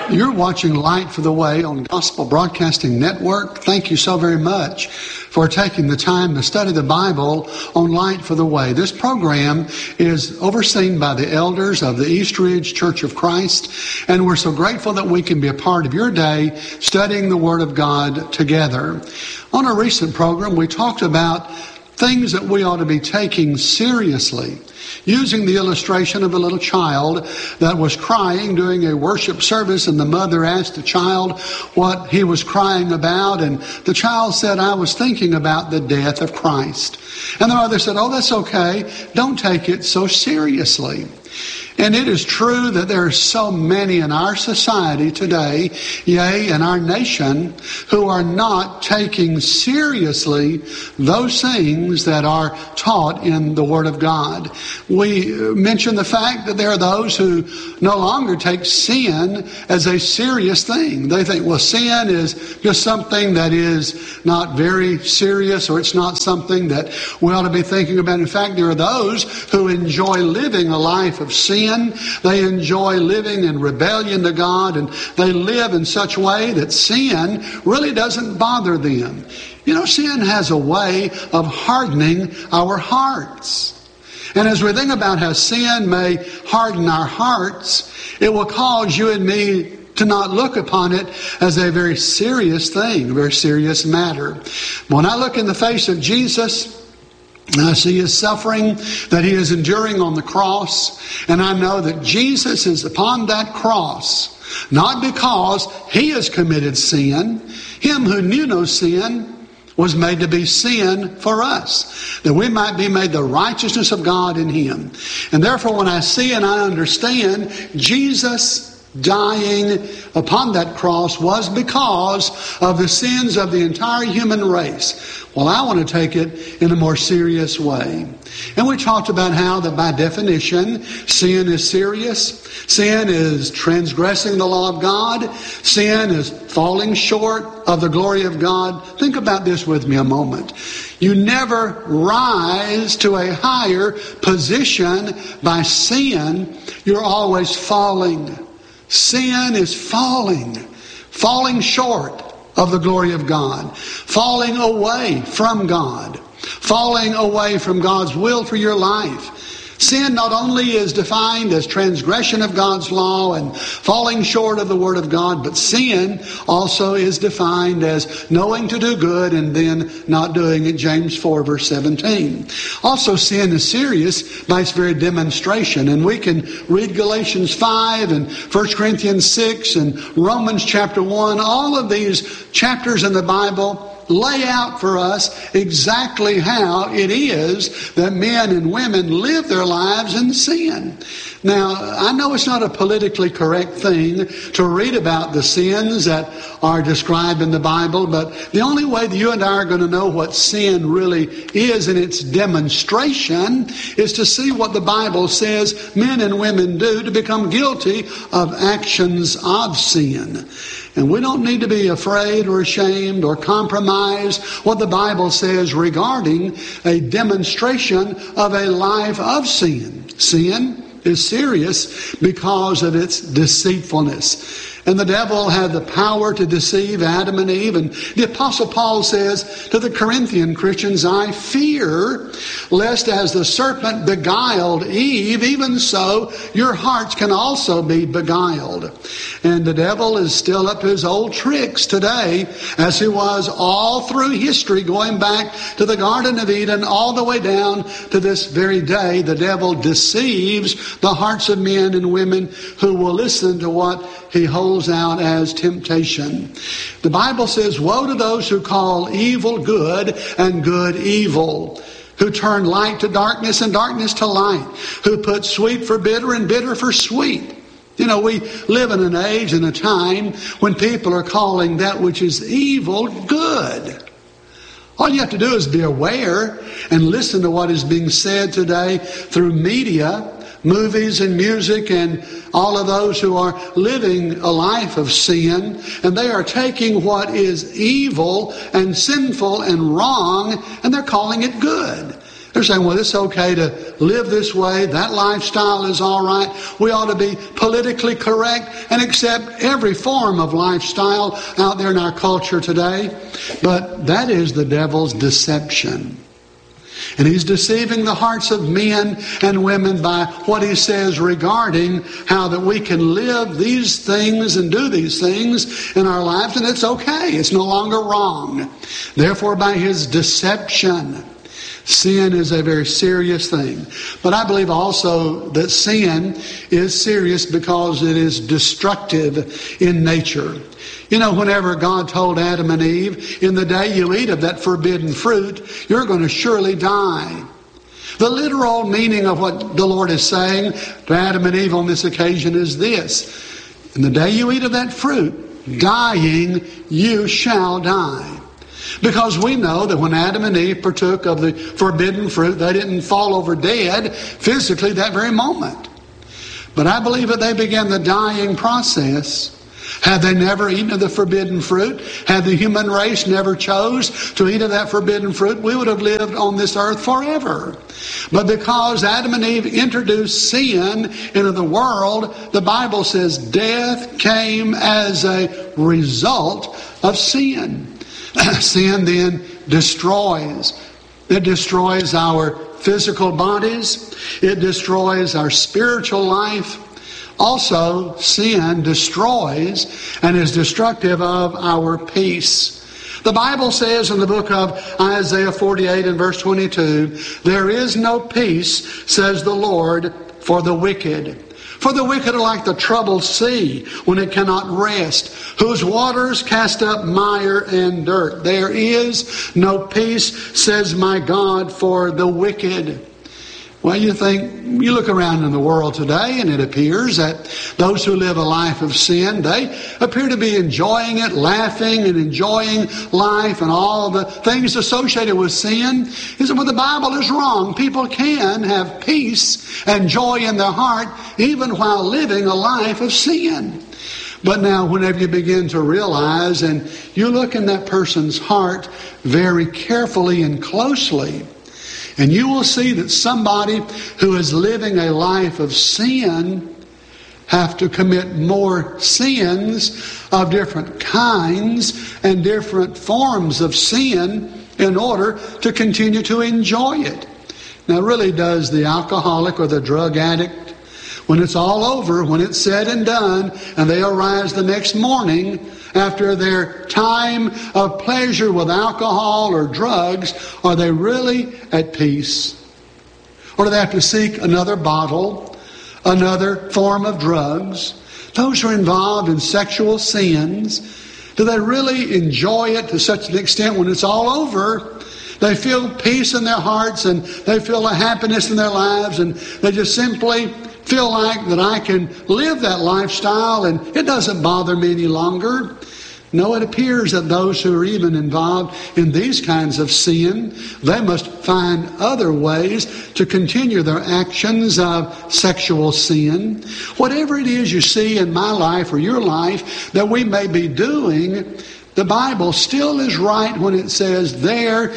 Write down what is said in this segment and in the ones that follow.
You're watching Light for the Way on Gospel Broadcasting Network. Thank you so very much for taking the time to study the Bible on Light for the Way. This program is overseen by the elders of the East Ridge Church of Christ, and we're so grateful that we can be a part of your day studying the Word of God together. On a recent program, we talked about things that we ought to be taking seriously, using the illustration of a little child that was crying during a worship service, and the mother asked the child what he was crying about, and the child said, "I was thinking about the death of Christ." And the mother said, "Oh, that's okay. Don't take it so seriously." And it is true that there are so many in our society today, yea, in our nation, who are not taking seriously those things that are taught in the Word of God. We mentioned the fact that there are those who no longer take sin as a serious thing. They think, well, sin is just something that is not very serious, or it's not something that we ought to be thinking about. In fact, there are those who enjoy living a life of sin. They enjoy living in rebellion to God, and they live in such a way that sin really doesn't bother them. You know, sin has a way of hardening our hearts. And as we think about how sin may harden our hearts, it will cause you and me to not look upon it as a very serious thing, a very serious matter. When I look in the face of Jesus, and I see his suffering that he is enduring on the cross, and I know that Jesus is upon that cross, not because he has committed sin. Him who knew no sin was made to be sin for us, that we might be made the righteousness of God in him. And therefore, when I see and I understand Jesus dying upon that cross was because of the sins of the entire human race, well, I want to take it in a more serious way. And we talked about how that by definition, sin is serious. Sin is transgressing the law of God. Sin is falling short of the glory of God. Think about this with me a moment. You never rise to a higher position by sin. You're always falling. Sin is falling short of the glory of God, falling away from God, falling away from God's will for your life. Sin not only is defined as transgression of God's law and falling short of the Word of God, but sin also is defined as knowing to do good and then not doing it, James 4 verse 17. Also, sin is serious by its very demonstration, and we can read Galatians 5 and 1 Corinthians 6 and Romans chapter 1. All of these chapters in the Bible lay out for us exactly how it is that men and women live their lives in sin. Now, I know it's not a politically correct thing to read about the sins that are described in the Bible, but the only way that you and I are going to know what sin really is in its demonstration is to see what the Bible says men and women do to become guilty of actions of sin. And we don't need to be afraid or ashamed or compromise what the Bible says regarding a demonstration of a life of sin. Sin is serious because of its deceitfulness. And the devil had the power to deceive Adam and Eve. And the Apostle Paul says to the Corinthian Christians, "I fear lest as the serpent beguiled Eve, even so your hearts can also be beguiled." And the devil is still up his old tricks today, as he was all through history, going back to the Garden of Eden all the way down to this very day. The devil deceives the hearts of men and women who will listen to what he holds out as temptation. The Bible says, "Woe to those who call evil good and good evil, who turn light to darkness and darkness to light, who put sweet for bitter and bitter for sweet." You know, we live in an age and a time when people are calling that which is evil good. All you have to do is be aware and listen to what is being said today through media, movies and music, and all of those who are living a life of sin, and they are taking what is evil and sinful and wrong, and they're calling it good. They're saying, well, it's okay to live this way. That lifestyle is all right. We ought to be politically correct and accept every form of lifestyle out there in our culture today. But that is the devil's deception. And he's deceiving the hearts of men and women by what he says regarding how that we can live these things and do these things in our lives, and it's okay. It's no longer wrong. Therefore, by his deception, sin is a very serious thing. But I believe also that sin is serious because it is destructive in nature. You know, whenever God told Adam and Eve, in the day you eat of that forbidden fruit, you're going to surely die. The literal meaning of what the Lord is saying to Adam and Eve on this occasion is this: in the day you eat of that fruit, dying, you shall die. Because we know that when Adam and Eve partook of the forbidden fruit, they didn't fall over dead physically that very moment. But I believe that they began the dying process. Had they never eaten of the forbidden fruit, had the human race never chose to eat of that forbidden fruit, we would have lived on this earth forever. But because Adam and Eve introduced sin into the world, the Bible says death came as a result of sin. Sin then destroys. It destroys our physical bodies. It destroys our spiritual life. Also, sin destroys and is destructive of our peace. The Bible says in the book of Isaiah 48 and verse 22, there is no peace, says the Lord, for the wicked. For the wicked are like the troubled sea when it cannot rest, whose waters cast up mire and dirt. There is no peace, says my God, for the wicked. Well, you look around in the world today, and it appears that those who live a life of sin, they appear to be enjoying it, laughing and enjoying life and all the things associated with sin. Is that what the Bible is wrong? People can have peace and joy in their heart even while living a life of sin. But now, whenever you begin to realize and you look in that person's heart very carefully and closely, and you will see that somebody who is living a life of sin have to commit more sins of different kinds and different forms of sin in order to continue to enjoy it. Now, really, does the alcoholic or the drug addict, when it's all over, when it's said and done, and they arise the next morning after their time of pleasure with alcohol or drugs, are they really at peace? Or do they have to seek another bottle, another form of drugs? Those who are involved in sexual sins, do they really enjoy it to such an extent when it's all over, they feel peace in their hearts and they feel a happiness in their lives, and they just simply feel like that I can live that lifestyle and it doesn't bother me any longer? No, it appears that those who are even involved in these kinds of sin, they must find other ways to continue their actions of sexual sin. Whatever it is you see in my life or your life that we may be doing, the Bible still is right when it says, there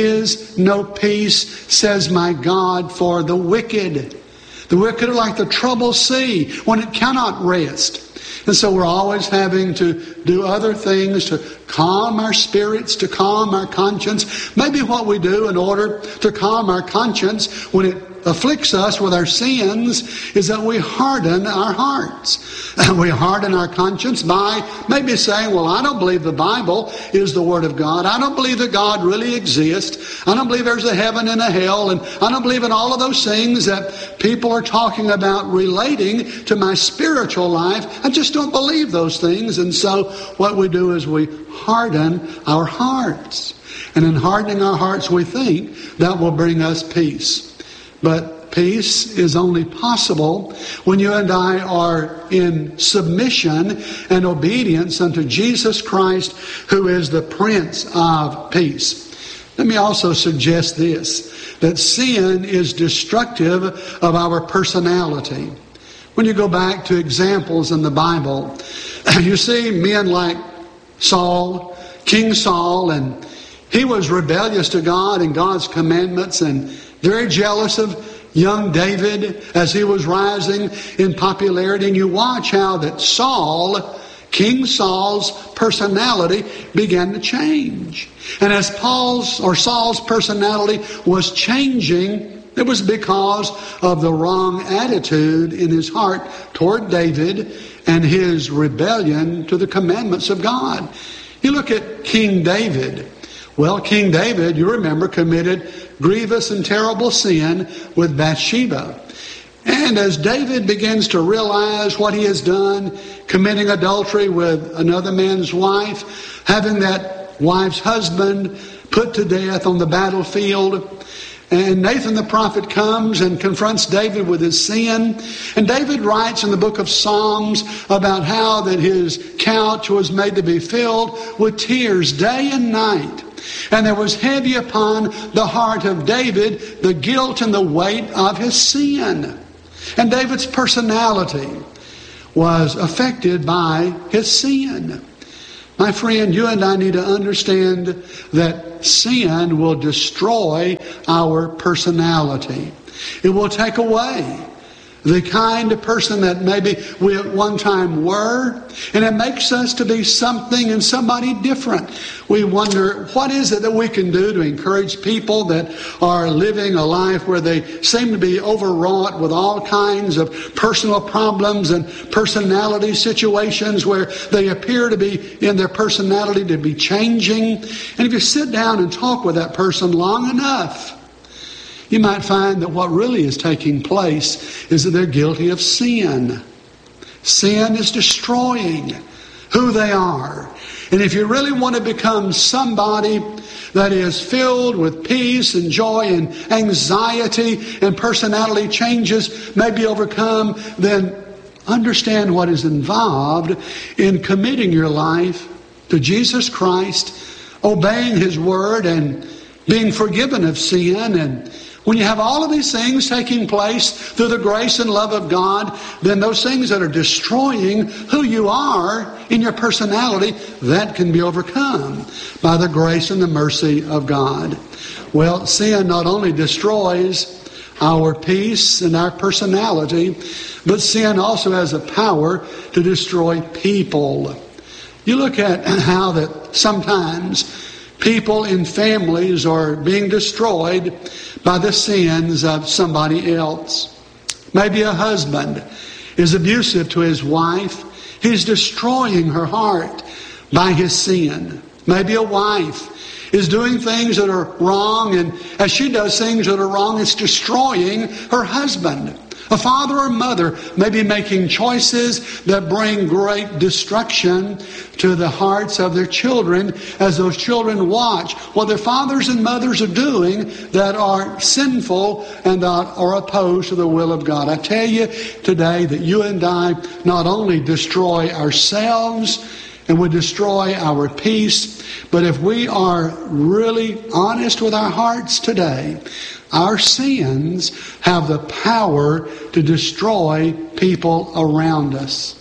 is no peace, says my God, for the wicked. The wicked are like the troubled sea when it cannot rest. And so we're always having to do other things to calm our spirits, to calm our conscience. Maybe what we do in order to calm our conscience when it afflicts us with our sins is that we harden our hearts. We harden our conscience by maybe saying, well, I don't believe the Bible is the Word of God. I don't believe that God really exists. I don't believe there's a heaven and a hell. And I don't believe in all of those things that people are talking about relating to my spiritual life. I just don't believe those things. And so what we do is we harden our hearts. And in hardening our hearts, we think that will bring us peace. But peace is only possible when you and I are in submission and obedience unto Jesus Christ, who is the Prince of Peace. Let me also suggest this, that sin is destructive of our personality. When you go back to examples in the Bible, you see men like Saul, King Saul, and he was rebellious to God and God's commandments, and very jealous of young David as he was rising in popularity. And you watch how that King Saul's personality began to change. And as Saul's personality was changing, it was because of the wrong attitude in his heart toward David and his rebellion to the commandments of God. You look at King David. Well, King David, you remember, committed grievous and terrible sin with Bathsheba. And as David begins to realize what he has done, committing adultery with another man's wife, having that wife's husband put to death on the battlefield, and Nathan the prophet comes and confronts David with his sin. And David writes in the book of Psalms about how that his couch was made to be filled with tears day and night. And there was heavy upon the heart of David the guilt and the weight of his sin. And David's personality was affected by his sin. My friend, you and I need to understand that sin will destroy our personality. It will take away the kind of person that maybe we at one time were, and it makes us to be something and somebody different. We wonder, what is it that we can do to encourage people that are living a life where they seem to be overwrought with all kinds of personal problems and personality situations where they appear to be in their personality to be changing. And if you sit down and talk with that person long enough, you might find that what really is taking place is that they're guilty of sin. Sin is destroying who they are. And if you really want to become somebody that is filled with peace and joy and anxiety and personality changes may be overcome, then understand what is involved in committing your life to Jesus Christ, obeying His Word, and being forgiven of sin. And when you have all of these things taking place through the grace and love of God, then those things that are destroying who you are in your personality, that can be overcome by the grace and the mercy of God. Well, sin not only destroys our peace and our personality, but sin also has a power to destroy people. You look at how that sometimes people in families are being destroyed by the sins of somebody else. Maybe a husband is abusive to his wife. He's destroying her heart by his sin. Maybe a wife is doing things that are wrong, and as she does things that are wrong, it's destroying her husband. A father or mother may be making choices that bring great destruction to the hearts of their children as those children watch what their fathers and mothers are doing that are sinful and that are opposed to the will of God. I tell you today that you and I not only destroy ourselves and would destroy our peace, but if we are really honest with our hearts today, our sins have the power to destroy people around us.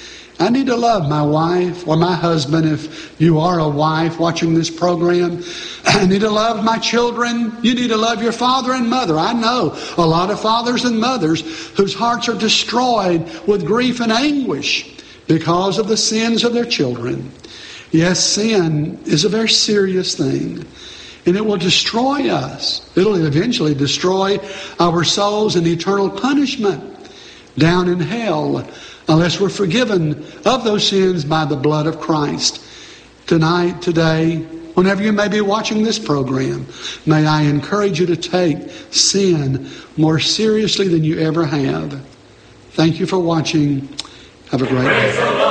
I need to love my wife or my husband. If you are a wife watching this program, I need to love my children. You need to love your father and mother. I know a lot of fathers and mothers whose hearts are destroyed with grief and anguish because of the sins of their children. Yes, sin is a very serious thing. And it will destroy us. It'll eventually destroy our souls in eternal punishment down in hell unless we're forgiven of those sins by the blood of Christ. Tonight, today, whenever you may be watching this program, may I encourage you to take sin more seriously than you ever have. Thank you for watching. Have a great day.